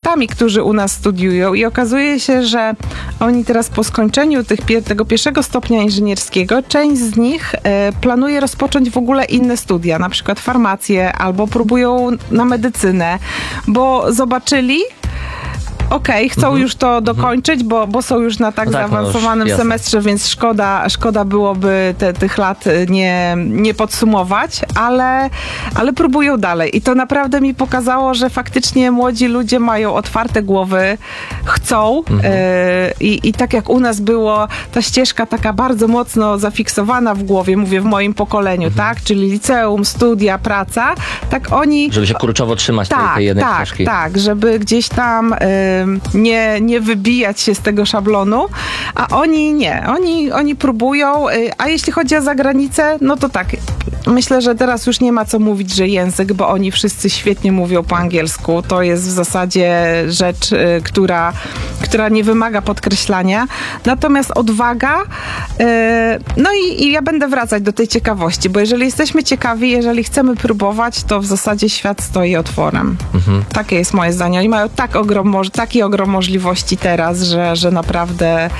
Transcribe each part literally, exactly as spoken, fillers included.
studentami, którzy u nas studiują i okazuje się, że oni teraz po skończeniu tych, tego pierwszego stopnia inżynierskiego, część z nich e, planuje rozpocząć w ogóle inne studia, na przykład farmację albo próbują na medycynę, bo zobaczyli, okej, okay, chcą mhm. już to dokończyć, bo, bo są już na tak, no tak zaawansowanym no już, semestrze, więc szkoda, szkoda byłoby te, tych lat nie, nie podsumować, ale, ale próbują dalej. I to naprawdę mi pokazało, że faktycznie młodzi ludzie mają otwarte głowy, chcą mhm. y, i, i tak jak u nas było, ta ścieżka taka bardzo mocno zafiksowana w głowie, mówię w moim pokoleniu, mhm. tak? Czyli liceum, studia, praca, tak oni... Żeby się kurczowo trzymać tak, tej, tej jednej tak, ścieżki. Tak, żeby gdzieś tam... Y, Nie, nie wybijać się z tego szablonu, a oni nie. Oni, oni próbują, a jeśli chodzi o zagranicę, no to tak, myślę, że teraz już nie ma co mówić, że język, bo oni wszyscy świetnie mówią po angielsku. To jest w zasadzie rzecz, która, która nie wymaga podkreślania. Natomiast odwaga, no i, i ja będę wracać do tej ciekawości, bo jeżeli jesteśmy ciekawi, jeżeli chcemy próbować, to w zasadzie świat stoi otworem. Mhm. Takie jest moje zdanie. Oni mają tak ogrom, taki ogrom możliwości teraz, że, że naprawdę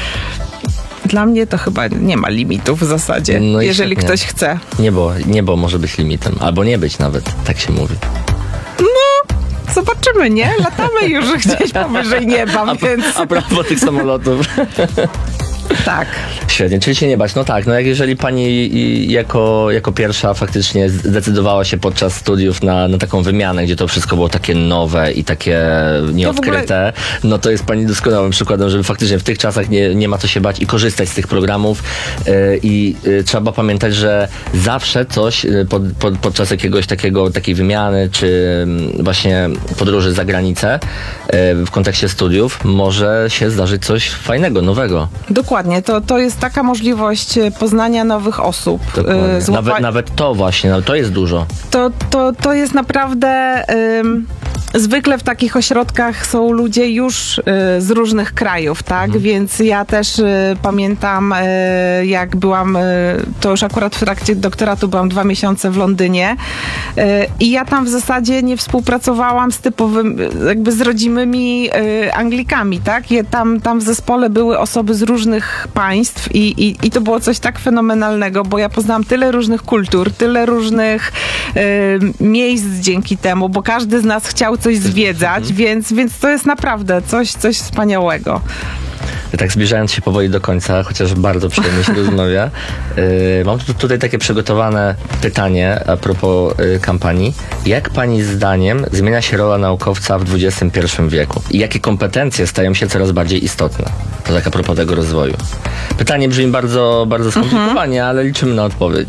dla mnie to chyba nie ma limitów w zasadzie, no jeżeli świetnie. Ktoś chce. Niebo, niebo może być limitem, albo nie być nawet, tak się mówi. No, zobaczymy, nie? Latamy już gdzieś powyżej nieba, a, więc... A propos tych samolotów. Tak. Świetnie, czyli się nie bać. No tak, no jak jeżeli pani jako, jako pierwsza faktycznie zdecydowała się podczas studiów na, na taką wymianę, gdzie to wszystko było takie nowe i takie nieodkryte, ogóle... no to jest pani doskonałym przykładem, żeby faktycznie w tych czasach nie, nie ma co się bać i korzystać z tych programów yy, i yy, trzeba pamiętać, że zawsze coś yy, pod, pod, podczas jakiegoś takiego, takiej wymiany, czy yy, właśnie podróży za granicę yy, w kontekście studiów może się zdarzyć coś fajnego, nowego. Dokładnie, to, to jest taka możliwość poznania nowych osób. Yy, złapa... nawet, nawet to właśnie, no, to jest dużo. To, to, to jest naprawdę... Ym... Zwykle w takich ośrodkach są ludzie już y, z różnych krajów, tak? Mhm. Więc ja też y, pamiętam, y, jak byłam, y, to już akurat w trakcie doktoratu byłam dwa miesiące w Londynie y, i ja tam w zasadzie nie współpracowałam z typowym, jakby z rodzimymi y, Anglikami, tak? Je, tam, tam w zespole były osoby z różnych państw i, i, i to było coś tak fenomenalnego, bo ja poznałam tyle różnych kultur, tyle różnych y, miejsc dzięki temu, bo każdy z nas chciał coś zwiedzać, mhm. więc, więc to jest naprawdę coś, coś wspaniałego. Tak zbliżając się powoli do końca, chociaż bardzo przyjemnie się rozmawia, yy, mam tu, tutaj takie przygotowane pytanie a propos yy, kampanii. Jak pani zdaniem zmienia się rola naukowca w dwudziestym pierwszym wieku? I jakie kompetencje stają się coraz bardziej istotne? To tak a propos tego rozwoju. Pytanie brzmi bardzo, bardzo skomplikowanie, mhm. ale liczymy na odpowiedź.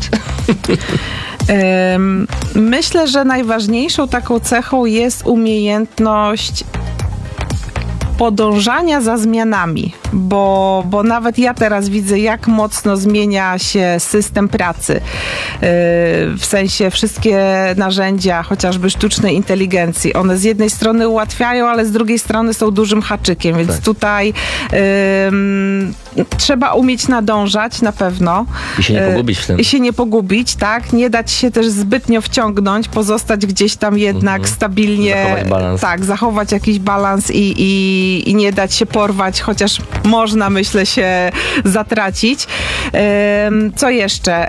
Myślę, że najważniejszą taką cechą jest umiejętność podążania za zmianami, bo, bo nawet ja teraz widzę, jak mocno zmienia się system pracy. Yy, w sensie wszystkie narzędzia, chociażby sztucznej inteligencji, one z jednej strony ułatwiają, ale z drugiej strony są dużym haczykiem, więc tak. tutaj yy, trzeba umieć nadążać na pewno. I się nie pogubić w tym. I się nie pogubić, tak? Nie dać się też zbytnio wciągnąć, pozostać gdzieś tam jednak mhm. stabilnie. Zachować balans. Tak, zachować jakiś balans i, i i nie dać się porwać, chociaż można, myślę, się zatracić. Co jeszcze?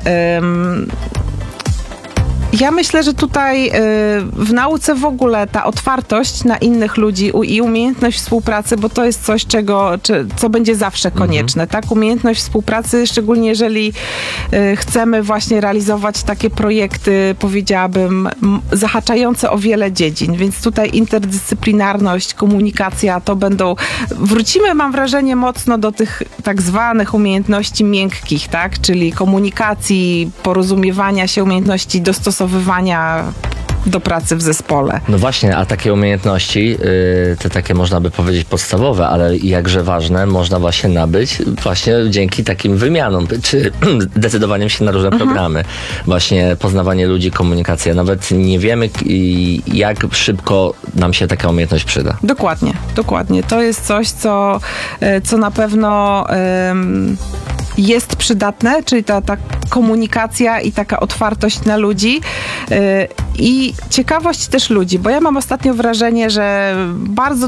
Ja myślę, że tutaj w nauce w ogóle ta otwartość na innych ludzi i umiejętność współpracy, bo to jest coś, czego, co będzie zawsze konieczne, mhm. tak? Umiejętność współpracy, szczególnie jeżeli chcemy właśnie realizować takie projekty, powiedziałabym, zahaczające o wiele dziedzin, więc tutaj interdyscyplinarność, komunikacja, to będą... Wrócimy, mam wrażenie, mocno do tych tak zwanych umiejętności miękkich, tak? Czyli komunikacji, porozumiewania się, umiejętności dostosowania do pracy w zespole. No właśnie, a takie umiejętności, yy, te takie można by powiedzieć podstawowe, ale jakże ważne, można właśnie nabyć właśnie dzięki takim wymianom, czy decydowaniem się na różne mhm. programy. Właśnie poznawanie ludzi, komunikacja. Nawet nie wiemy, jak szybko nam się taka umiejętność przyda. Dokładnie, dokładnie. To jest coś, co, co na pewno um, jest przydatne, czyli ta, ta komunikacja i taka otwartość na ludzi yy, i ciekawość też ludzi, bo ja mam ostatnio wrażenie, że bardzo